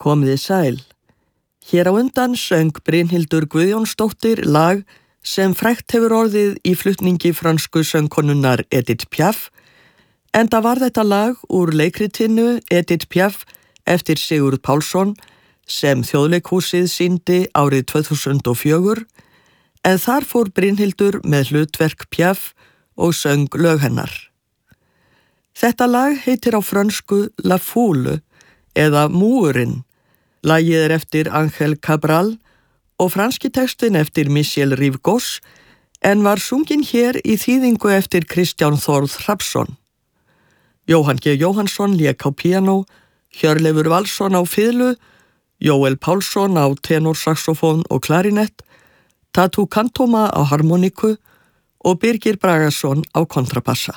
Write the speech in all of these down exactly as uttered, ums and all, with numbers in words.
Komiði sæl. Hér á undan söng Brynhildur Guðjónsdóttir lag sem frægt hefur orðið í flutningi frönsku söngkonunnar Edith Piaf, enda var þetta lag úr leikritinu Edith Piaf eftir Sigurð Pálsson sem Þjóðleikhúsið sýndi árið tvö þúsund og fjögur, en þar fór Brynhildur með hlutverk Piaf og söng lög hennar. Þetta lag heitir á frönsku La Foule eða Múurinn. Lagið er eftir Ángel Cabral og franski textin eftir Michel Rivgos, en var sungin hér í þýðingu eftir Kristján Þórð Hrafnsson. Jóhann G. Jóhannsson lék á píanó, Hjörleifur Valsson á fiðlu, Jóel Pálsson á tenorsaxofón og klarinett, Tatu Kantoma á harmoniku og Birgir Bragason á kontrabassa.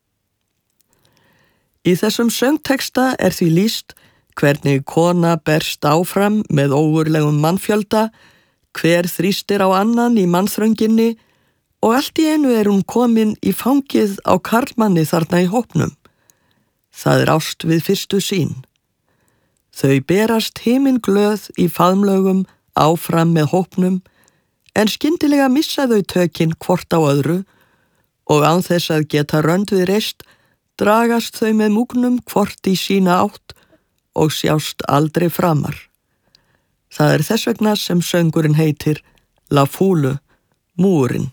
Í þessum söngteksta er því lýst hvernig kona berst áfram með ógurlegum mannfjölda, hver þrýstir á annan í mannþrönginni og allt í einu er hún komin í fangið á karlmanni þarna í hópnum. Það er ást við fyrstu sýn. Þau berast himinglöð í faðmlögum áfram með hópnum, en skyndilega missa þau tökin hvort á öðru og án þess að geta rönd við reist dragast þau með múgnum hvort í sína átt og sjást aldrei framar. Það er þess vegna sem söngurinn heitir La Foule, Múurinn.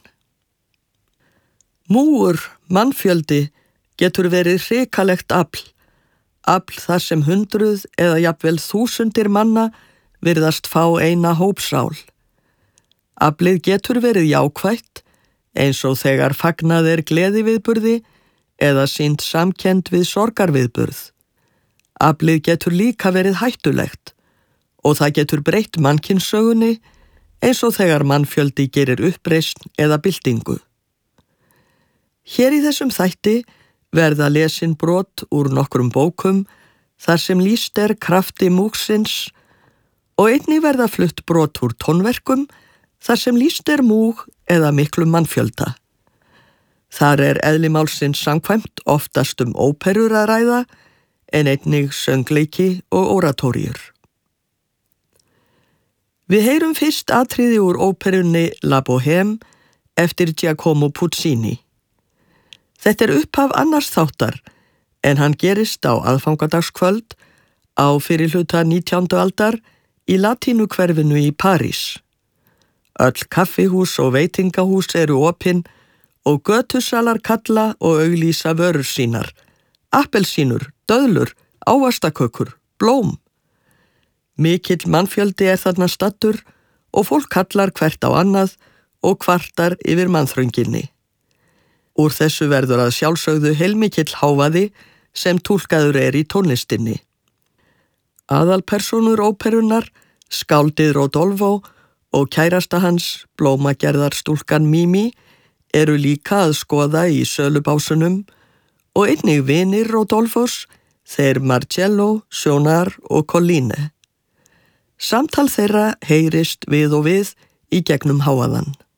Múur, mannfjöldi, getur verið hrikalegt afl, afl þar sem hundruð eða jafnvel þúsundir manna virðast fá eina hópsál. Aflið getur verið jákvætt, eins og þegar fagnað er gleðiviðburði eða sýnt samkennd við sorgarviðburð. Aflið getur líka verið hættulegt og það getur breytt mannkynssögunni eins og þegar mannfjöldi gerir uppreisn eða byltingu. Hér í þessum þætti verða lesin brot úr nokkrum bókum þar sem lýst er krafti múgsins og einnig verða flutt brot úr tónverkum þar sem lýst er múg eða miklum mannfjölda. Þar er eðli málsins samkvæmt oftast um óperur að ræða, en einnig söngleiki og óratóríur. Við heyrum fyrst atriði úr óperunni La Bohème eftir Giacomo Puccini. Þetta er upphaf annars þáttar, en hann gerist á aðfangadagskvöld á fyrirhluta nítjándu aldar í latínukverfinu í París. Öll kaffihús og veitingahús eru opin og götusalar kalla og auglýsa vörur sínar, appelsínur, döðlur, ávaxtakökur, blóm. Mikill mannfjöldi er þarna staddur og fólk kallar hvert á annað og kvartar yfir mannþrönginni. Úr þessu verður að sjálfsögðu heilmikill hávaði sem túlkaður er í tónlistinni. Aðalpersónur óperunnar, skáldið Rodolfo og kærasta hans, blómagerðarstúlkan Mimi, eru líka að skoða í sölubásunum og einnig vinir Rodolfos, þeir Marcello, Sjónar og Colline. Samtal þeirra heyrist við og við í gegnum hávaðann.